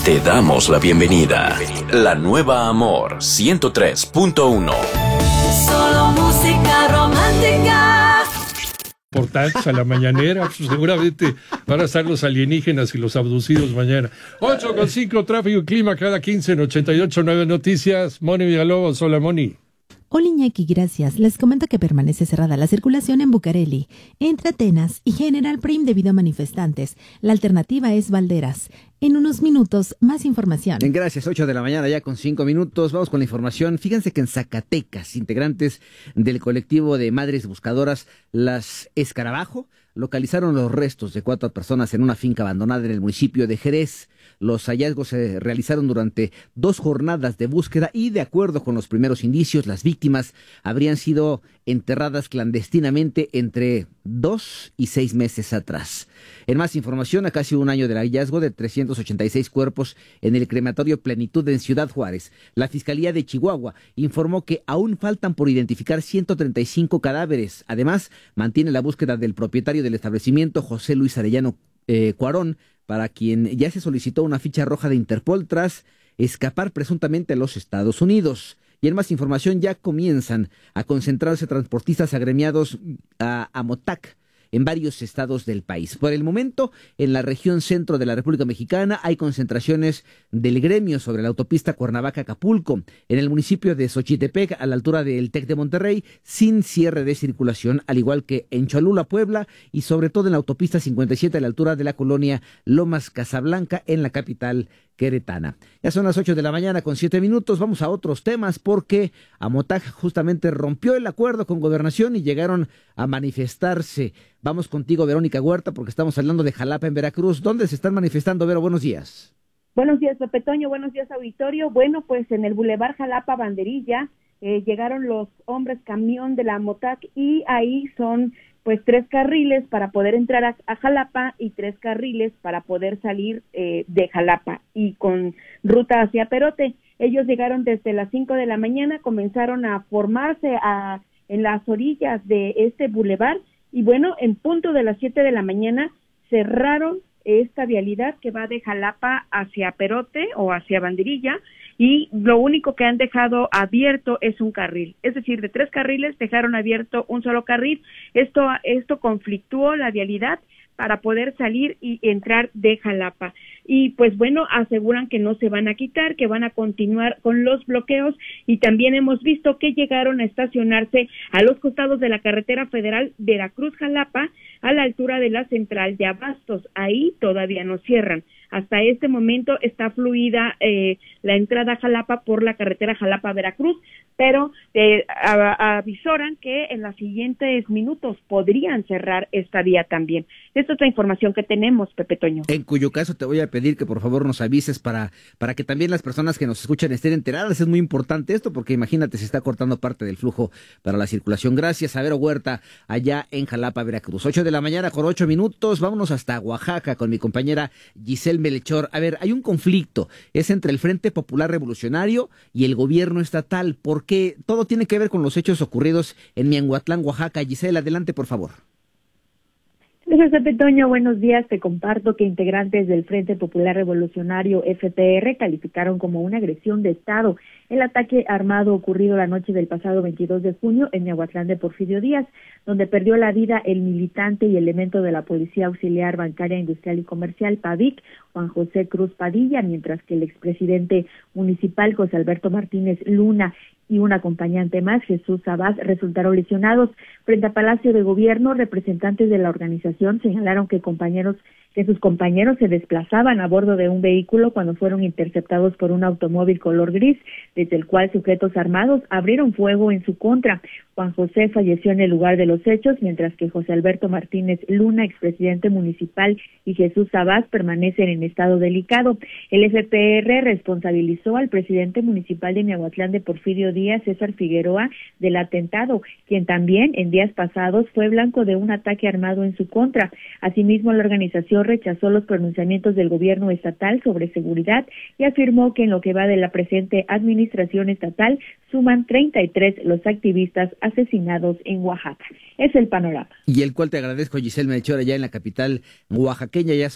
Te damos la bienvenida. La nueva Amor 103.1. Solo música romántica. Importantes a la mañanera, pues seguramente van a estar los alienígenas y los abducidos mañana. 8:05, tráfico y clima cada 15 en 88.9 Noticias. Moni Villalobos, hola Moni. Hola Iñaki, gracias. Les comento que permanece cerrada la circulación en Bucareli, entre Atenas y General Prim debido a manifestantes. La alternativa es Valderas. En unos minutos, más información. Gracias, 8 de la mañana ya con 5 minutos. Vamos con la información. Fíjense que en Zacatecas, integrantes del colectivo de madres buscadoras Las Escarabajo localizaron los restos de 4 personas en una finca abandonada en el municipio de Jerez. Los hallazgos se realizaron durante 2 jornadas de búsqueda y, de acuerdo con los primeros indicios, las víctimas habrían sido enterradas clandestinamente entre 2 y 6 meses atrás. En más información, a casi un año del hallazgo de 386 cuerpos en el crematorio Plenitud en Ciudad Juárez, la Fiscalía de Chihuahua informó que aún faltan por identificar 135 cadáveres. Además, mantiene la búsqueda del propietario del establecimiento, José Luis Arellano Cuarón, para quien ya se solicitó una ficha roja de Interpol tras escapar presuntamente a los Estados Unidos. Y en más información, ya comienzan a concentrarse transportistas agremiados a Amotac en varios estados del país. Por el momento, en la región centro de la República Mexicana hay concentraciones del gremio sobre la autopista Cuernavaca-Acapulco, en el municipio de Xochitepec, a la altura del TEC de Monterrey, sin cierre de circulación, al igual que en Cholula, Puebla, y sobre todo en la autopista 57 a la altura de la colonia Lomas Casablanca, en la capital queretana. Ya son las 8 de la mañana con 7 minutos. Vamos a otros temas porque Amotac justamente rompió el acuerdo con Gobernación y llegaron a manifestarse. Vamos contigo, Verónica Huerta, porque estamos hablando de Jalapa en Veracruz. ¿Dónde se están manifestando, Vero? Buenos días. Buenos días, Pepe Toño. Buenos días, auditorio. Bueno, pues en el Boulevard Jalapa Banderilla llegaron los hombres camión de la Amotac y ahí son pues 3 carriles para poder entrar a Jalapa y 3 carriles para poder salir de Jalapa y con ruta hacia Perote. Ellos llegaron desde las 5 de la mañana, comenzaron a formarse en las orillas de este bulevar y bueno, en punto de las 7 de la mañana cerraron esta vialidad que va de Jalapa hacia Perote o hacia Banderilla y lo único que han dejado abierto es un carril, es decir, de 3 carriles dejaron abierto un solo carril. Esto conflictuó la vialidad para poder salir y entrar de Jalapa. Y pues bueno, aseguran que no se van a quitar, que van a continuar con los bloqueos y también hemos visto que llegaron a estacionarse a los costados de la carretera federal Veracruz-Jalapa a la altura de la central de Abastos. Ahí todavía no cierran. Hasta este momento está fluida la entrada a Jalapa por la carretera Jalapa-Veracruz, pero avisoran que en los siguientes minutos podrían cerrar esta vía también. Esta es la información que tenemos, Pepe Toño. En cuyo caso te voy a pedir que por favor nos avises para que también las personas que nos escuchan estén enteradas. Es muy importante esto porque imagínate, se está cortando parte del flujo para la circulación. Gracias a Vero Huerta, allá en Jalapa, Veracruz. 8 de la mañana con 8 minutos. Vámonos hasta Oaxaca con mi compañera Giselle Melchor. A ver, hay un conflicto, es entre el Frente Popular Revolucionario y el gobierno estatal, porque todo tiene que ver con los hechos ocurridos en Miahuatlán, Oaxaca. Giselle, adelante, por favor. Gracias, Pepe Toño. Buenos días. Te comparto que integrantes del Frente Popular Revolucionario FPR calificaron como una agresión de Estado el ataque armado ocurrido la noche del pasado 22 de junio en Miahuatlán de Porfirio Díaz, donde perdió la vida el militante y elemento de la Policía Auxiliar Bancaria, Industrial y Comercial, PAVIC, Juan José Cruz Padilla, mientras que el expresidente municipal José Alberto Martínez Luna y un acompañante más, Jesús Sabás, resultaron lesionados. Frente a Palacio de Gobierno, representantes de la organización señalaron que sus compañeros se desplazaban a bordo de un vehículo cuando fueron interceptados por un automóvil color gris, desde el cual sujetos armados abrieron fuego en su contra. Juan José falleció en el lugar de los hechos, mientras que José Alberto Martínez Luna, expresidente municipal, y Jesús Sabás permanecen en estado delicado. El FPR responsabilizó al presidente municipal de Miahuatlán de Porfirio Díaz, César Figueroa, del atentado, quien también en días pasados fue blanco de un ataque armado en su contra. Asimismo, la organización rechazó los pronunciamientos del gobierno estatal sobre seguridad y afirmó que en lo que va de la presente administración estatal suman 33 los activistas asesinados en Oaxaca. Es el panorama. Y el cual te agradezco, Giselle Melchor, allá en la capital oaxaqueña. Ya